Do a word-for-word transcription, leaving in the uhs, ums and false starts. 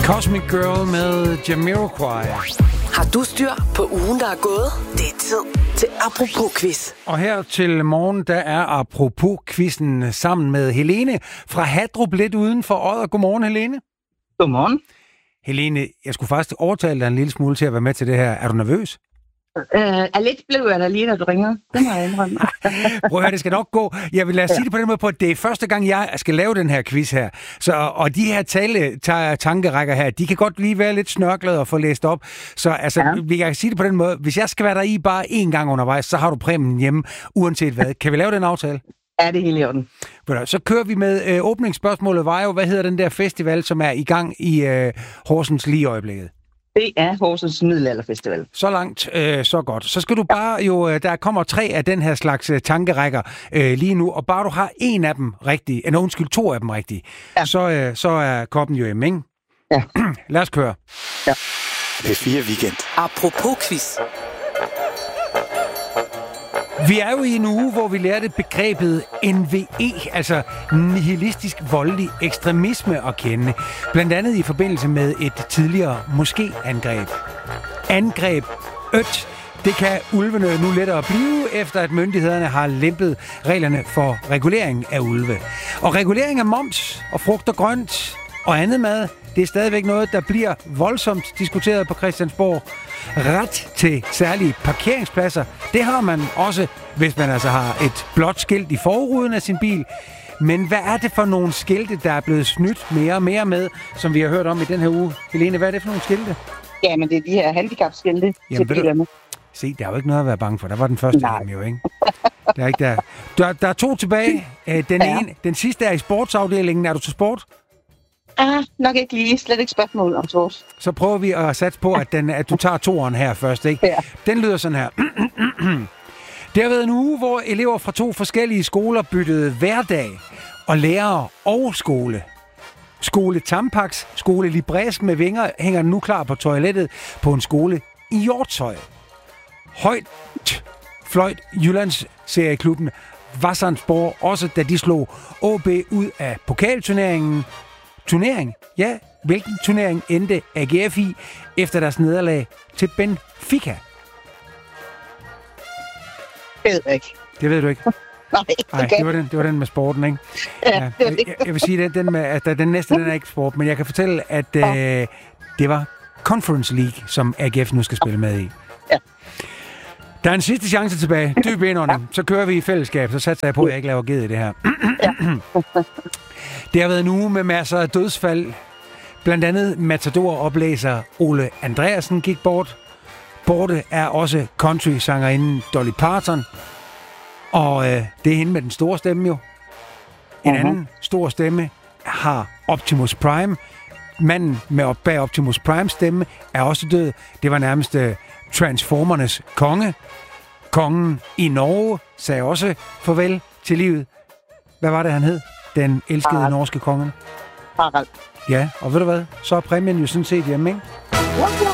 Cosmic Girl med Jamiroquai. Har du styr på ugen, der er gået? Det er tid til Apropos-quiz. Og her til morgen, der er Apropos-quizzen sammen med Helene fra Hadrup, lidt uden for Odder. Godmorgen, Helene. Godmorgen. Helene, jeg skulle faktisk overtale dig en lille smule til at være med til det her. Er du nervøs? Øh, er lidt blev jeg der lige, når du ringer. Det må jeg indrømme. Prøv at høre, det skal nok gå. Jeg vil lade sige det på den måde på, at det er første gang, jeg skal lave den her quiz her. Så, og de her tale, tager tankerækker her, de kan godt lige være lidt snørklede og få læst op. Så altså, ja. Jeg kan sige det på den måde. Hvis jeg skal være der i bare én gang undervejs, så har du præmien hjemme, uanset hvad. Kan vi lave den aftale? Ja, det er helt i orden. Så kører vi med øh, åbningsspørgsmålet. Var jo, hvad hedder den der festival, som er i gang i øh, Horsens lige i øjeblikket? Det er Horsens Middelalderfestival. Så langt, øh, så godt. Så skal du bare jo, øh, der kommer tre af den her slags øh, tankerækker øh, lige nu, og bare du har en af dem rigtig, eller undskyld, to af dem rigtig, ja. så, øh, så er koppen jo hjemme, ikke? Ja. Lad os køre. Ja. P fire Weekend. Apropos quiz. Vi er jo i en uge, hvor vi lærte begrebet N V E, altså nihilistisk voldelig ekstremisme at kende. Blandt andet i forbindelse med et tidligere moské-angreb. Angreb Øt. Det kan ulvene nu lettere blive, efter at myndighederne har lempet reglerne for regulering af ulve. Og regulering af moms og frugt og grønt og andet mad, det er stadigvæk noget, der bliver voldsomt diskuteret på Christiansborg. Ret til særlige parkeringspladser, det har man også, hvis man altså har et blåt skilt i forruden af sin bil. Men hvad er det for nogle skilte, der er blevet snydt mere og mere med, som vi har hørt om i den her uge? Helene, hvad er det for nogle skilte? Ja, men det er de her handicapskilte til bilerne. Se, der er jo ikke noget at være bange for. Der var den første af dem jo, ikke? Der er, ikke der. Der, der er to tilbage. Den, ja. ene, den sidste er i sportsafdelingen. Er du til sport? Ah, nok ikke lige. Slet ikke spørgsmål om sport. Så prøver vi at satse på, at, den, at du tager toeren her først, ikke? Ja. Den lyder sådan her. Det har været en uge, hvor elever fra to forskellige skoler byttede hverdag og lærere og skole. Skole Tampax, skole Libres med vinger hænger nu klar på toilettet på en skole i Hjortshøj. Højt fløjt Jyllands serieklubben Vassarnsborg, også da de slog O B ud af pokalturneringen. Turnering? Ja, hvilken turnering endte A G F i efter deres nederlag til Benfica? Det ved jeg ikke. Det ved du ikke? Nej, Nej, det var den, det var den med sporten, ikke? Ja, det var det. Jeg, jeg vil sige, at den, med, at den næste den er ikke sport, men jeg kan fortælle, at øh, det var Conference League, som A G F nu skal spille med i. Ja. Der er en sidste chance tilbage. Dyb indånding. Ja. Så kører vi i fællesskab. Så satser jeg på, at jeg ikke laver ged i det her. Ja. Det har været en uge med masser af dødsfald. Blandt andet Matador-oplæser Ole Andreasen gik bort. Borte er også country-sangerinden Dolly Parton. Og øh, det er hende med den store stemme jo. En uh-huh. anden stor stemme har Optimus Prime. Manden med bag Optimus Prime stemme er også død. Det var nærmest øh, Transformernes konge. Kongen i Norge sagde også farvel til livet. Hvad var det, han hed? Den elskede Harald. Norske konge. Harald. Ja, og ved du hvad? Så er præmien jo sådan set hjemme, ikke?